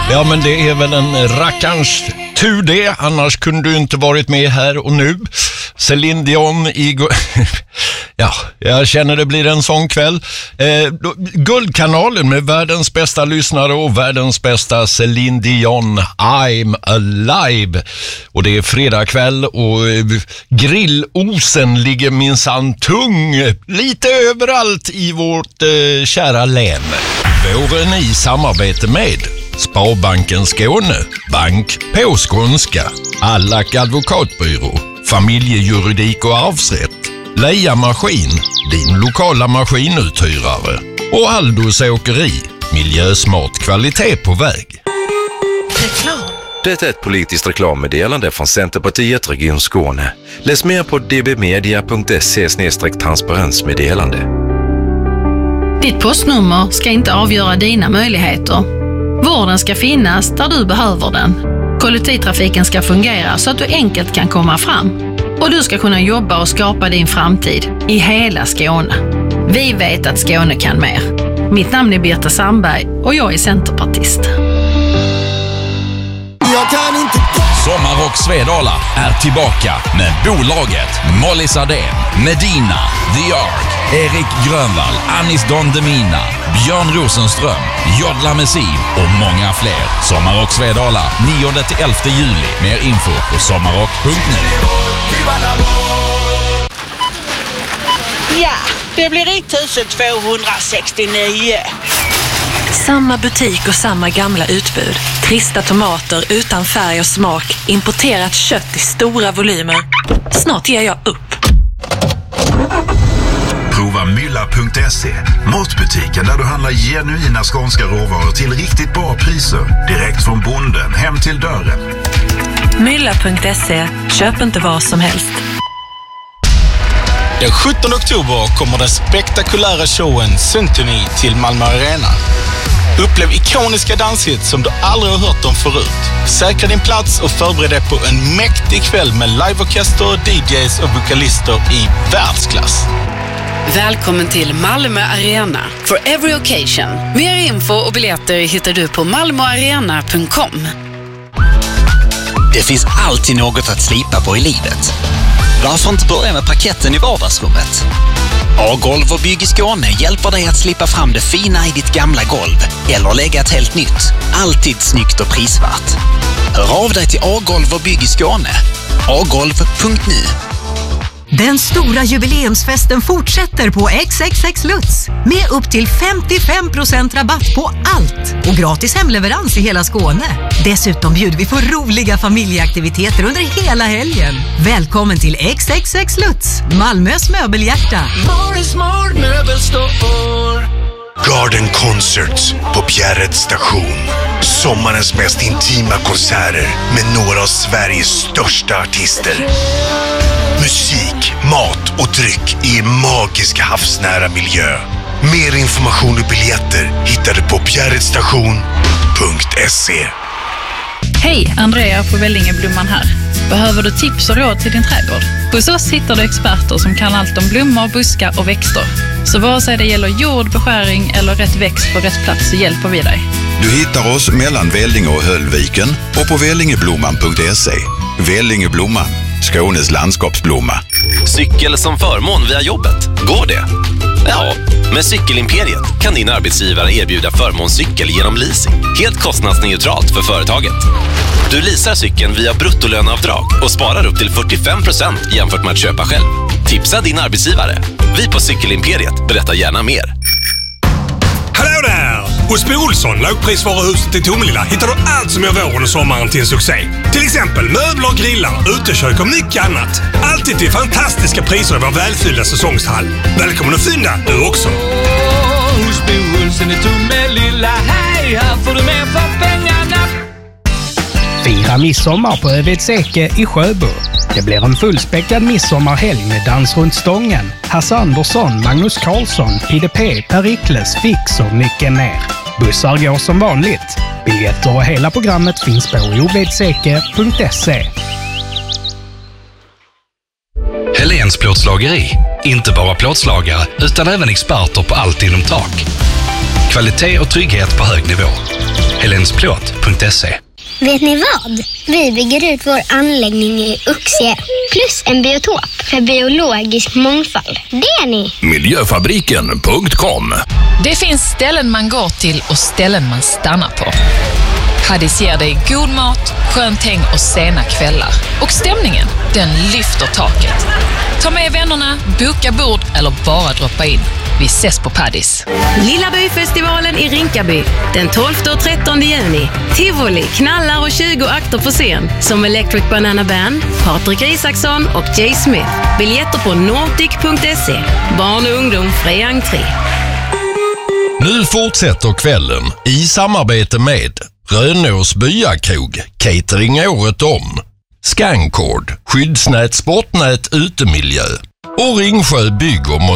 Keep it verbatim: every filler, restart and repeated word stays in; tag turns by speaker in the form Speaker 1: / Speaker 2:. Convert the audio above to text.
Speaker 1: Ja, men det är väl en rackarns tur det. Annars kunde du inte varit med här och nu. Céline Dion i... Go- ja, jag känner det blir en sån kväll. Eh, då, Guldkanalen med världens bästa lyssnare och världens bästa Céline Dion, I'm Alive. Och det är fredag kväll och eh, grillosen ligger minsann tung lite överallt i vårt eh, kära län. Våren i samarbete med Sparbanken Skåne, Bank på skånska, Allack advokatbyrå, Familjejuridik och arvsrätt, Leia Maskin, din lokala maskinuthyrare och Aldos åkeri, miljösmart kvalitet på väg.
Speaker 2: Reklam. Det är ett politiskt reklammeddelande från Centerpartiet Region Skåne. Läs mer på d b media punkt se slash transparensmeddelande.
Speaker 3: Ditt postnummer ska inte avgöra dina möjligheter. Vården ska finnas där du behöver den. Kollektivtrafiken ska fungera så att du enkelt kan komma fram. Och du ska kunna jobba och skapa din framtid i hela Skåne. Vi vet att Skåne kan mer. Mitt namn är Birta Sandberg och jag är centerpartist.
Speaker 4: Jag kan inte...
Speaker 5: Sommarrock Svedala är tillbaka med bolaget Molly Sardén, Medina, The Ark, Erik Grönvall, Anis Don Demina, Björn Rosenström, Jodla Messi och många fler. Sommarrock Svedala nionde till elfte juli. Mer info på sommarrock punkt nu.
Speaker 6: Ja, det blir ett tusen tvåhundrasextionio.
Speaker 7: Samma butik och samma gamla utbud. Trista tomater utan färg och smak. Importerat kött i stora volymer. Snart ger jag upp.
Speaker 8: Prova mylla punkt se. Matbutiken där du handlar genuina skånska råvaror till riktigt bra priser. Direkt från bonden hem till dörren.
Speaker 7: mylla punkt se. Köp inte vad som helst.
Speaker 9: Den sjuttonde oktober kommer den spektakulära showen Symphony till Malmö Arena. Upplev ikoniska danshits som du aldrig har hört om förut. Säkra din plats och förbered dig på en mäktig kväll med liveorkester, D Js och vokalister i världsklass.
Speaker 10: Välkommen till Malmö Arena. For every occasion. Mer info och biljetter hittar du på malmoarena punkt com.
Speaker 11: Det finns alltid något att slipa på i livet. Varför inte börja med parketten i vardagsrummet? A-golv och Bygg i Skåne hjälper dig att slippa fram det fina i ditt gamla golv eller lägga ett helt nytt. Alltid snyggt och prisvärt. Hör av dig till A-golv och Bygg i Skåne. a golv punkt nu.
Speaker 12: Den stora jubileumsfesten fortsätter på X X X Lutz med upp till femtiofem procent rabatt på allt och gratis hemleverans i hela Skåne. Dessutom bjuder vi på roliga familjeaktiviteter under hela helgen. Välkommen till X X X Lutz, Malmös möbelhjärta.
Speaker 13: Garden Concerts på Bjärreds station. Sommarens mest intima konserter med några av Sveriges största artister. Musik, mat och dryck i en magisk havsnära miljö. Mer information och biljetter hittar du på bjärredstation punkt se.
Speaker 14: Hej, Andrea på Vällingeblomman här. Behöver du tips och råd till din trädgård? Hos oss hittar du experter som kan allt om blommor, buskar och växter. Så vare sig det gäller jord, beskäring eller rätt växt på rätt plats så hjälper vi dig.
Speaker 15: Du hittar oss mellan Vällinge och Höllviken och på vällingeblomman punkt se. Vällingeblomman, Skånes landskapsblomma.
Speaker 16: Cykel som förmån via jobbet. Går det? Ja, med Cykelimperiet kan din arbetsgivare erbjuda förmånscykel genom leasing. Helt kostnadsneutralt för företaget. Du leasar cykeln via bruttolöneavdrag och sparar upp till fyrtiofem procent jämfört med att köpa själv. Tipsa din arbetsgivare. Vi på Cykelimperiet berättar gärna mer.
Speaker 17: Hallå där! Hos Bo Olsson, lågprisvaruhuset i Tomelilla, hittar du allt som gör våren och sommaren till en succé. Till exempel möbler, grillar, utekök och mycket annat. Alltid till fantastiska priser i vår välfyllda säsongshall. Välkommen att fynda, du också!
Speaker 18: Oh, hos Bo Olsson i Tomelilla, hej, här får du mer för pengarna.
Speaker 19: Fira midsommar på Övedseke i Sjöbo. Det blir en fullspäckad midsommarhelg med dans runt stången, Hasse Andersson, Magnus Karlsson, P D P, Perikles, Fix och mycket mer. Bussar går som vanligt. Biljetter och hela programmet finns på ovedseke punkt se.
Speaker 20: Helens plåtslageri. Inte bara plåtslagare utan även experter på allt inom tak. Kvalitet och trygghet på hög nivå. helensplåt punkt se.
Speaker 4: Vet ni vad? Vi bygger ut vår anläggning i Uxie plus en biotop för biologisk mångfald. Det är ni!
Speaker 5: Miljöfabriken punkt com.
Speaker 21: Det finns ställen man går till och ställen man stannar på. Paddies ger dig god mat, skönt häng och sena kvällar. Och stämningen, den lyfter taket. Ta med vännerna, boka bord eller bara droppa in. Vi ses på Paddies.
Speaker 22: Lilla Byfestivalen i Rinkaby den tolfte och trettonde juni. Tivoli, knallar och tjugo akter på scen som Electric Banana Band, Patrik Isaksson och Jay Smith. Biljetter på nordic punkt se. Barn och ungdom fri entré.
Speaker 1: Nu fortsätter kvällen i samarbete med Rönås byakrog, catering året om, Scancord, skyddsnät, sportnät, utemiljö och Ringsjö bygg och